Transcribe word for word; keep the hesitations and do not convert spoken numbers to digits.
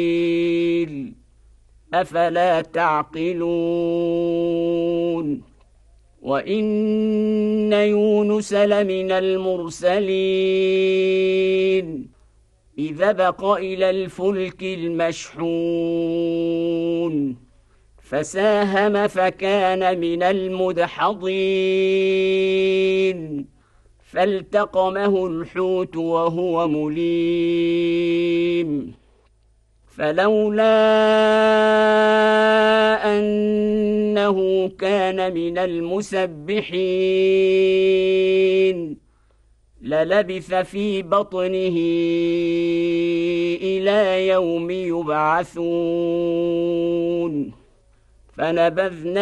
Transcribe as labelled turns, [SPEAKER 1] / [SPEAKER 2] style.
[SPEAKER 1] أفلا تعقلون وإن يونس لمن المرسلين إذ بق إلى الفلك المشحون فساهم فكان من المدحضين فالتقمه الحوت وهو مليم فلولا أنه كان من المسبحين للبث في بطنه إلى يوم يبعثون فنبذنا